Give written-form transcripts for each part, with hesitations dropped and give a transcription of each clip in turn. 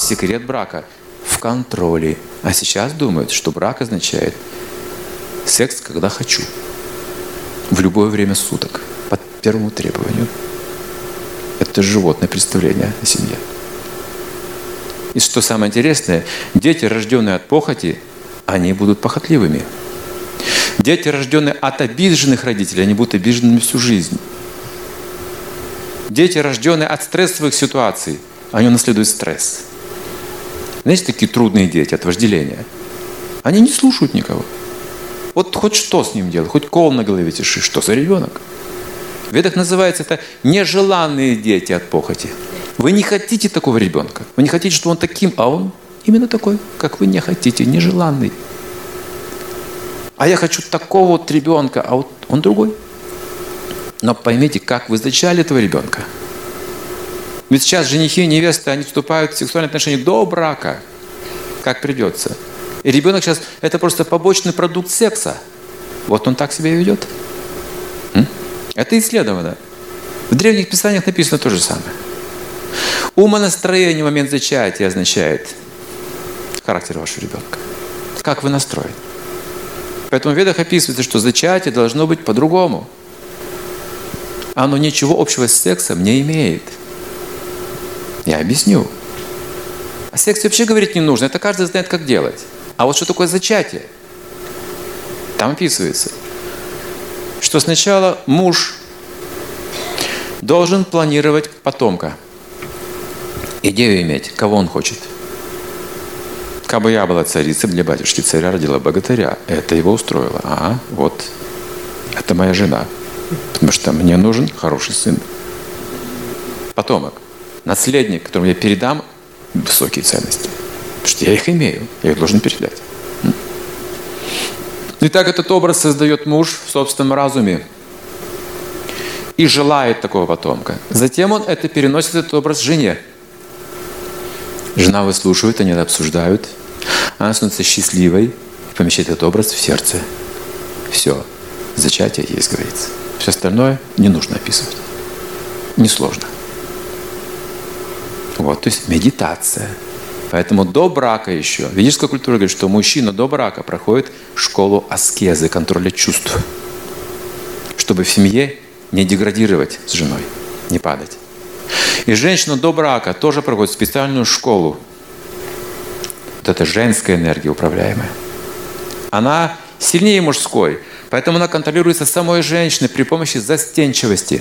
секрет брака в контроле. А сейчас думают, что брак означает секс, когда хочу. В любое время суток. По первому требованию. Это животное представление о семье. И что самое интересное, дети, рожденные от похоти, они будут похотливыми. Дети, рожденные от обиженных родителей, они будут обиженными всю жизнь. Дети, рожденные от стрессовых ситуаций, они унаследуют стресс. Знаете, такие трудные дети от вожделения. Они не слушают никого. Вот хоть что с ним делать, хоть кол на голове тиши, что за ребенок? В Ведах называется это нежеланные дети от похоти. Вы не хотите такого ребенка. Вы не хотите, чтобы он таким, а он именно такой, как вы не хотите, нежеланный. А я хочу такого вот ребенка, а вот он другой. Но поймите, как вы зачали этого ребенка. Ведь сейчас женихи и невесты, они вступают в сексуальные отношения до брака, как придется. И ребенок сейчас – это просто побочный продукт секса. Вот он так себя и ведет. Это исследовано. В древних писаниях написано то же самое. Умонастроение в момент зачатия означает характер вашего ребенка. Как вы настроены. Поэтому в Ведах описывается, что зачатие должно быть по-другому. Оно ничего общего с сексом не имеет. Я объясню. О сексе вообще говорить не нужно. Это каждый знает, как делать. А вот что такое зачатие? Там описывается, что сначала муж должен планировать потомка. Идею иметь, кого он хочет. Кабы я была царицей, для батюшки царя родила богатыря. Это его устроило. Ага, вот. Это моя жена. Потому что мне нужен хороший сын. Потомок. Наследник, которому я передам высокие ценности. Потому что я их имею. Я их должен передать. Итак, этот образ создает муж в собственном разуме. И желает такого потомка. Затем он это переносит, этот образ, жене. Жена выслушивает, они это обсуждают. Она становится счастливой и помещает этот образ в сердце. Все. Зачатие есть, говорится. Все остальное не нужно описывать. Несложно. Вот, то есть медитация. Поэтому до брака еще. Ведическая культура говорит, что мужчина до брака проходит школу аскезы, контроля чувств. Чтобы в семье не деградировать с женой, не падать. И женщина до брака тоже проходит специальную школу. Вот это женская энергия управляемая. Она сильнее мужской, поэтому она контролируется самой женщиной при помощи застенчивости.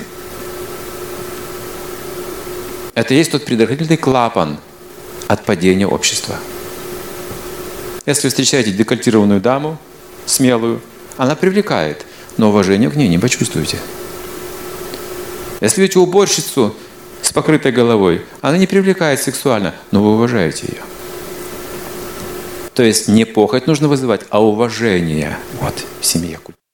Это есть тот предохранительный клапан от падения общества. Если вы встречаете декольтированную даму, смелую, она привлекает, но уважения к ней не почувствуете. Если видите уборщицу с покрытой головой, она не привлекает сексуально, но вы уважаете ее. То есть не похоть нужно вызывать, а уважение. Вот в семье.